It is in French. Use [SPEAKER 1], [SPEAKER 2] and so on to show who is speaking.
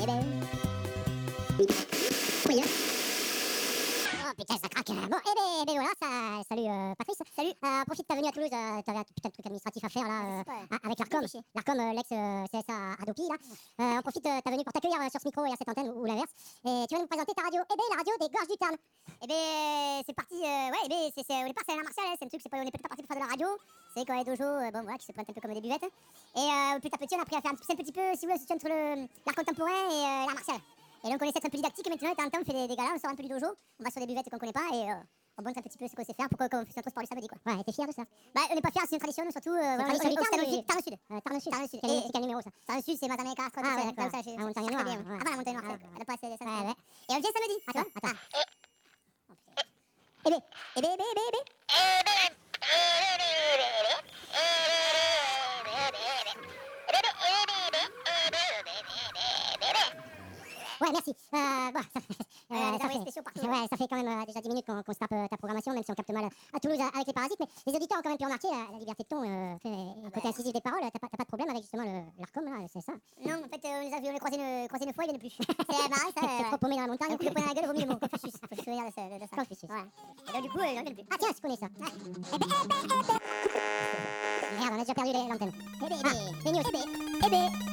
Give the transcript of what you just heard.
[SPEAKER 1] Oui, hein. Oh putain, ça craque. Bon, voilà, salut Patrice. Salut. On profite de ta venue à Toulouse, t'avais un putain de truc administratif à faire là, avec l'ARCOM. L'ARCOM, l'ex-CSA Hadopi là. On profite de ta venue pour t'accueillir sur ce micro et à cette antenne ou l'inverse. Et tu vas nous présenter ta radio, la radio des Gorges du Tarn. C'est parti, ouais, au départ c'est la martiale, c'est un truc, on est peut-être pas parti pour faire de la radio. C'est quand les dojos, bon voilà, qui se prennent un peu comme des buvettes. Et petit à petit, on a appris à faire un petit peu, si vous voulez, entre l'art contemporain et l'art martial. Et donc on essaie d'être un peu didactique et maintenant, de temps en temps, on fait des galas, on sort un peu du dojo, on va sur des buvettes qu'on connaît pas et on montre un petit peu ce qu'on sait faire pour qu'on fasse notre sport du samedi quoi. Ouais, t'es fier de ça? Bah on n'est pas fier, c'est une tradition, nous surtout. Tarn au Sud. C'est quel numéro ça? Tarn au Sud, c'est Mazamet Castres, ah ouais, d'accord. La montagne noire. Avant la montagne noire, elle a pas assez. Ouais. Et on vient samedi. Attends. Ouais, merci. Ça fait quand même déjà 10 minutes qu'on se tape ta programmation, même si on capte mal à Toulouse avec les parasites. Mais les auditeurs ont quand même pu remarquer la liberté de ton, le côté incisif des paroles. T'as pas de problème avec justement l'ARCOM, là, c'est ça? Non, en fait, on les a croisés une fois, il n'y en a plus. C'est marrant, ça. C'est trop paumé dans la montagne. Un coup de poing dans la gueule, vaut mieux le mot. Confucius. Faut se souvenir de ça. Confucius. Ouais. Et donc, du coup, il n'y en a plus. Ah, tiens, je connais ça. Merde, on a déjà perdu l'antenne. Les news.